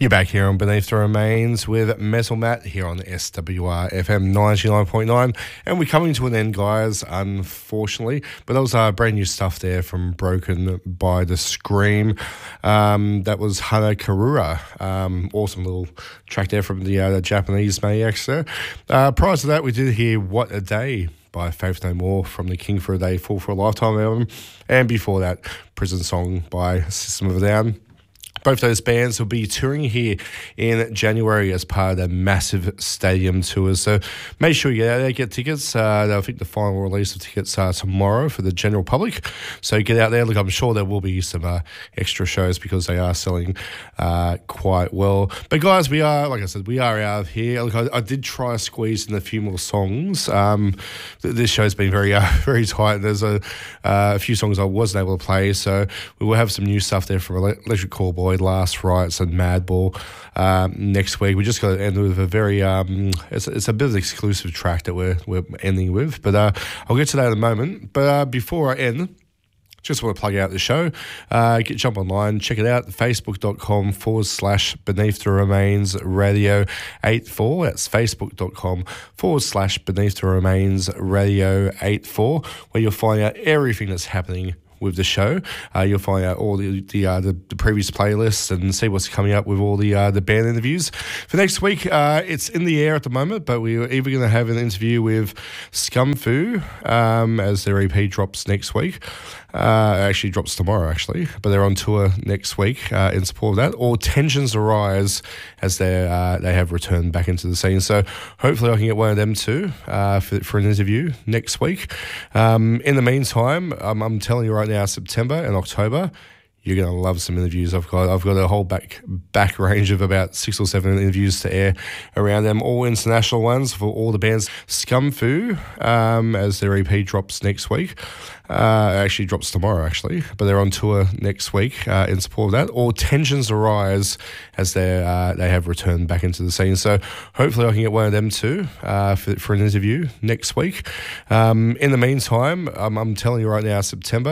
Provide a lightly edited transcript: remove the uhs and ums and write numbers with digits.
You're back here on Beneath the Remains with Metal Matt here on SWR FM 99.9, and we're coming to an end, guys, unfortunately, but that was brand new stuff there from Broken by the Scream. That was Hana Karura. Awesome little track there from the Japanese Maniacs there. Prior to that, we did hear What a Day by Faith No More from the King for a Day, Fall for a Lifetime album, and before that, Prison Song by System of a Down. Both those bands will be touring here in January as part of their massive stadium tours. So make sure you get out there, get tickets. I think the final release of tickets are tomorrow for the general public. So get out there. Look, I'm sure there will be some extra shows because they are selling quite well. But guys, we are, like I said, we are out of here. Look, I did try to squeeze in a few more songs. This show's been very, very tight. There's a few songs I wasn't able to play. So we will have some new stuff there from Electric Callboy, Last Rites and Madball next week. We just got to end with a very it's a bit of an exclusive track that we're ending with, but I'll get to that in a moment. But before I end, just want to plug out the show. Jump online, check it out, facebook.com/Beneath the Remains Radio 84. That's facebook.com/Beneath the Remains Radio 84, where you'll find out everything that's happening with the show. You'll find out all the previous playlists and see what's coming up with all the band interviews. For next week, it's in the air at the moment, but we're either going to have an interview with Scum Fu as their EP drops next week. Actually drops tomorrow, actually, but they're on tour next week in support of that. Or Tensions Arise as they have returned back into the scene. So hopefully I can get one of them too for an interview next week. In the meantime, I'm telling you right now, September and October, you're going to love some interviews. I've got a whole back range of about 6 or 7 interviews to air around them, all international ones for all the bands. Scum Fu as their EP drops next week. Actually drops tomorrow, actually, but they're on tour next week in support of that. Or Tensions Arise as they have returned back into the scene. So hopefully I can get one of them too for an interview next week. In the meantime, I'm telling you right now, September